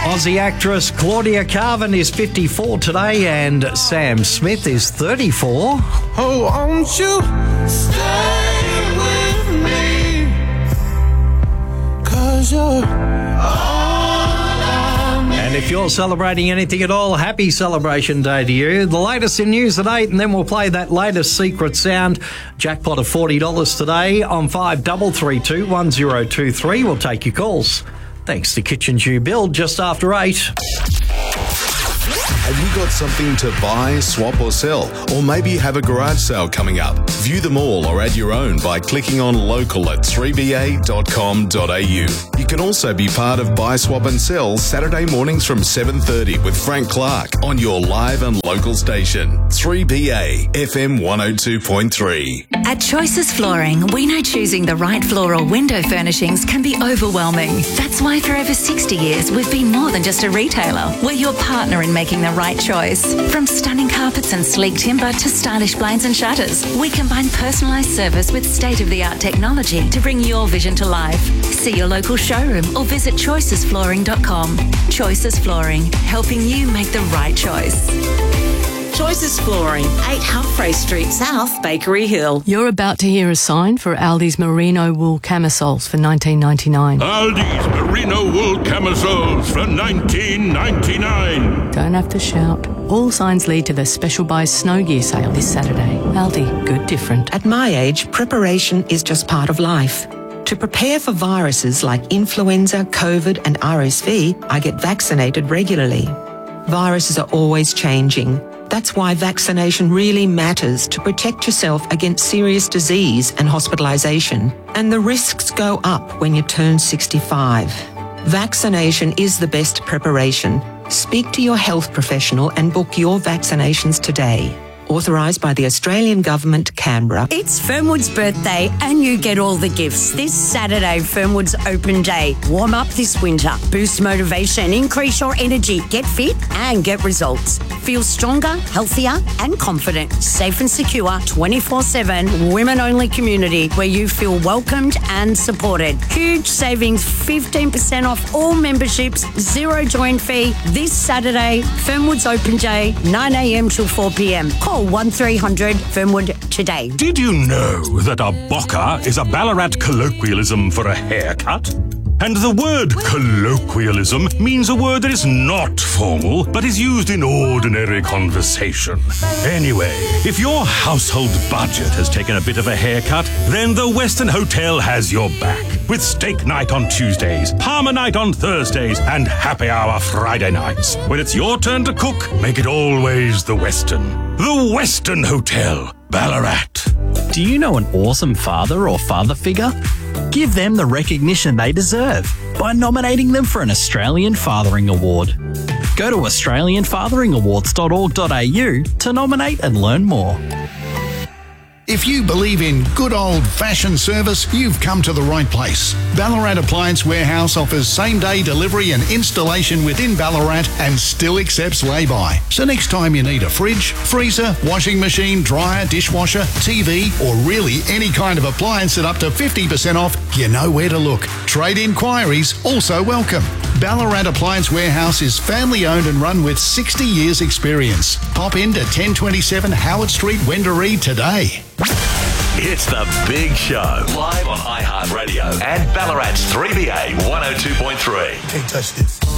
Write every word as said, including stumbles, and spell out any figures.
Aussie actress Claudia Carvin is fifty-four today and Sam Smith is thirty-four. Oh, won't you stay with me? 'Cause you're all I need. And if you're celebrating anything at all, happy celebration day to you. The latest in news at eight, and then we'll play that latest secret sound. Jackpot of forty dollars today on five three three two one zero two three. We'll take your calls. Thanks to Kitchen Jew Build, just after eight. Have you got something to buy, swap or sell? Or maybe you have a garage sale coming up? View them all or add your own by clicking on local at three b a dot com dot a u. You can also be part of Buy, Swap and Sell Saturday mornings from seven thirty with Frank Clark on your live and local station, three B A F M one oh two point three. At Choices Flooring, we know choosing the right floor or window furnishings can be overwhelming. That's why for over sixty years, we've been more than just a retailer. We're your partner in making the right choice. From stunning carpets and sleek timber to stylish blinds and shutters, we combine personalised service with state-of-the-art technology to bring your vision to life. See your local showroom or visit choices flooring dot com. Choices Flooring, helping you make the right choice. Choices Flooring, eight Humphrey Street South, Bakery Hill. You're about to hear a sign for Aldi's merino wool camisoles for nineteen ninety-nine. Aldi's merino wool camisoles for nineteen ninety-nine. Don't have to shout. All signs lead to the special buy snow gear sale this Saturday. Aldi, good different. At my age, preparation is just part of life. To prepare for viruses like influenza, COVID and R S V, I get vaccinated regularly. Viruses are always changing. That's why vaccination really matters to protect yourself against serious disease and hospitalisation. And the risks go up when you turn sixty-five. Vaccination is the best preparation. Speak to your health professional and book your vaccinations today. Authorised by the Australian Government, Canberra. It's Fernwood's birthday and you get all the gifts. This Saturday, Fernwood's Open Day. Warm up this winter. Boost motivation, increase your energy, get fit and get results. Feel stronger, healthier and confident. Safe and secure, twenty-four seven, women-only community where you feel welcomed and supported. Huge savings, fifteen percent off all memberships, zero join fee. This Saturday, Fernwood's Open Day, nine a m till four p m. Call one three hundred Fernwood today. Did you know that a bocker is a Ballarat colloquialism for a haircut? And the word colloquialism means a word that is not formal, but is used in ordinary conversation. Anyway, if your household budget has taken a bit of a haircut, then the Western Hotel has your back. With steak night on Tuesdays, Palmer night on Thursdays, and happy hour Friday nights. When it's your turn to cook, make it always the Western. The Western Hotel, Ballarat. Do you know an awesome father or father figure? Give them the recognition they deserve by nominating them for an Australian Fathering Award. Go to australian fathering awards dot org dot a u to nominate and learn more. If you believe in good old-fashioned service, you've come to the right place. Ballarat Appliance Warehouse offers same-day delivery and installation within Ballarat and still accepts lay-by. So next time you need a fridge, freezer, washing machine, dryer, dishwasher, T V, or really any kind of appliance at up to fifty percent off, you know where to look. Trade inquiries also welcome. Ballarat Appliance Warehouse is family-owned and run with sixty years experience. Pop into ten twenty-seven Howard Street, Wendouree today. It's The Big Show, live on iHeartRadio and Ballarat's three B A one oh two point three. Can't touch this.